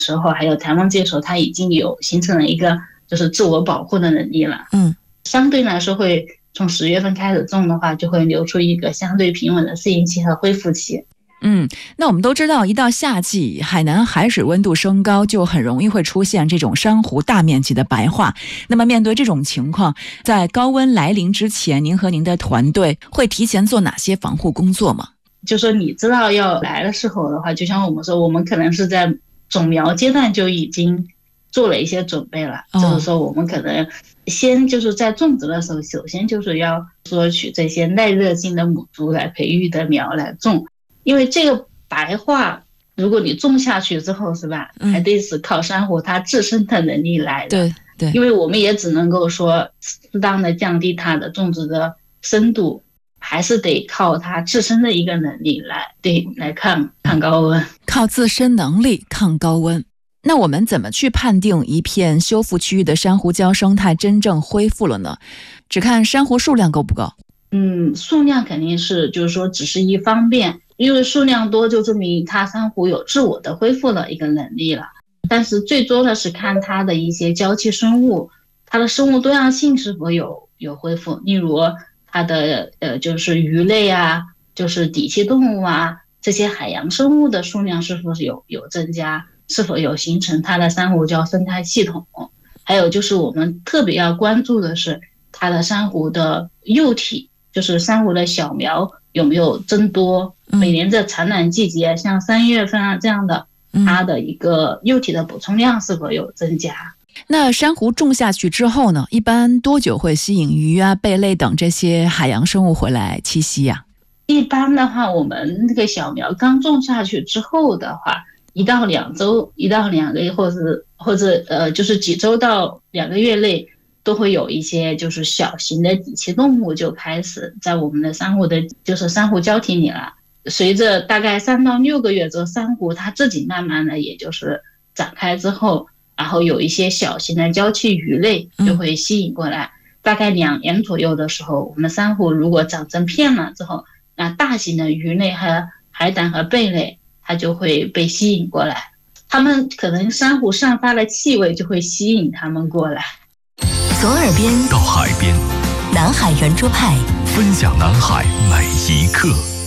时候，还有台湾界的时候，它已经有形成了一个就是自我保护的能力了。相对来说会从10月份开始种的话，就会留出一个相对平稳的适应期和恢复期。 那我们都知道，一到夏季，海南海水温度升高，就很容易会出现这种珊瑚大面积的白化。那么面对这种情况，在高温来临之前，您和您的团队会提前做哪些防护工作吗？ 就说你知道要来的时候的话，就像我们说，我们可能是在种苗阶段就已经做了一些准备了。就是说我们可能先就是在种植的时候，首先就是要索取这些耐热性的母株来培育的苗来种。因为这个白化，如果你种下去之后，是吧，还得是靠珊瑚它自身的能力来的。 对， 因为我们也只能够说适当的降低它的种植的深度，还是得靠它自身的一个能力来抗高温， 靠自身能力抗高温。那我们怎么去判定一片修复区域的珊瑚礁生态真正恢复了呢？只看珊瑚数量够不够？ 数量肯定是就是说只是一方面，因为数量多就证明它珊瑚有自我的恢复的一个能力了。但是最多的是看它的一些娇气生物，它的生物多样性是否有恢复。例如它的就是鱼类啊，就是底栖动物啊，这些海洋生物的数量是否有增加，是否有形成它的珊瑚礁生态系统。还有就是我们特别要关注的是它的珊瑚的幼体，就是珊瑚的小苗有没有增多。每年的产卵季节，像3月份啊这样的，它的一个幼体的补充量是否有增加。 那珊瑚种下去之后呢，一般多久会吸引鱼啊、贝类等这些海洋生物回来栖息呀？ 一般的话，我们那个小苗刚种下去之后的话，1到2周、1到2个月，或者就是几周到2个月内，都会有一些就是小型的底栖动物就开始在我们的珊瑚的就是珊瑚礁体里了。随着大概3到6个月之后，珊瑚它自己慢慢的也就是展开之后，然后有一些小型的娇气鱼类就会吸引过来。大概2年左右的时候，我们珊瑚如果长成片了之后，那大型的鱼类和海胆和贝类它就会被吸引过来，它们可能珊瑚散发的气味就会吸引它们过来。 从耳边到海边， 南海圆桌派分享南海每一刻。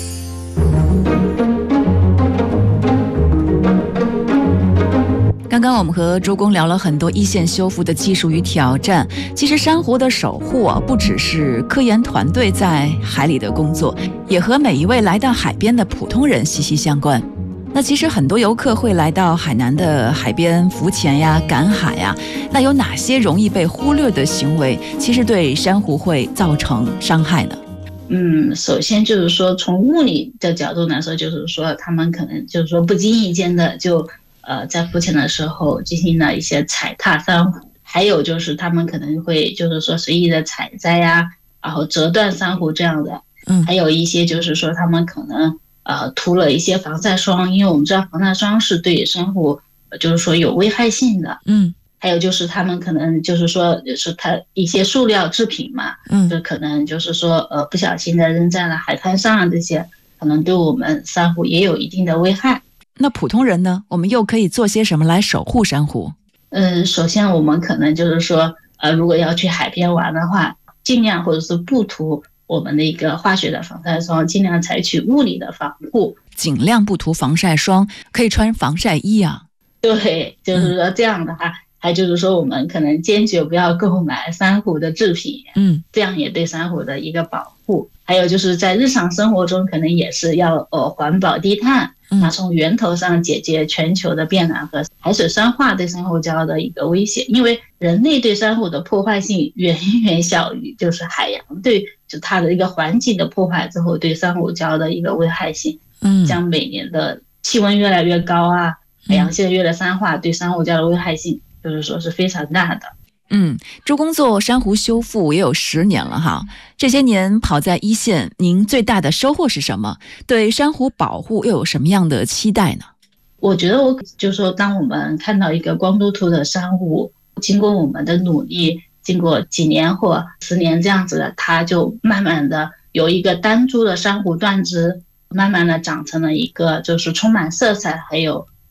刚刚我们和周公聊了很多一线修复的技术与挑战。其实珊瑚的守护不只是科研团队在海里的工作，也和每一位来到海边的普通人息息相关。那其实很多游客会来到海南的海边浮潜呀、赶海呀，那有哪些容易被忽略的行为，其实对珊瑚会造成伤害呢？ 首先就是说从物理的角度来说，就是说他们可能就是说不经意间的就在浮潜的时候进行了一些踩踏珊瑚，还有就是他们可能会就是说随意的采摘呀，然后折断珊瑚这样的。还有一些就是说他们可能涂了一些防晒霜，因为我们知道防晒霜是对珊瑚就是说有危害性的。还有就是他们可能就是说是它一些塑料制品嘛，就可能就是说不小心的扔在了海滩上啊，这些可能对我们珊瑚也有一定的危害。 那普通人呢，我们又可以做些什么来守护珊瑚？ 首先我们可能就是说如果要去海边玩的话，尽量或者是不涂我们的一个化学的防晒霜，尽量采取物理的防护， 尽量不涂防晒霜，可以穿防晒衣啊。 对，就是说这样的话，还就是说我们可能坚决不要购买珊瑚的制品，这样也对珊瑚的一个保护。还有就是在日常生活中可能也是要环保低碳，从源头上解决全球的变暖和海水酸化对珊瑚礁的一个威胁。因为人类对珊瑚的破坏性远远小于就是海洋对就它的一个环境的破坏之后对珊瑚礁的一个危害性。像每年的气温越来越高啊，海洋现在越来越酸化，对珊瑚礁的危害性就是说是非常大的。 周公做珊瑚修复也有10年了哈，这些年跑在一线，您最大的收获是什么？对珊瑚保护又有什么样的期待呢？ 我觉得就是说当我们看到一个光秃秃的珊瑚，经过我们的努力，经过几年或10年这样子的，它就慢慢的有一个单株的珊瑚断枝，慢慢的长成了一个就是充满色彩还有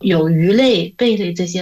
有鱼类、贝类这些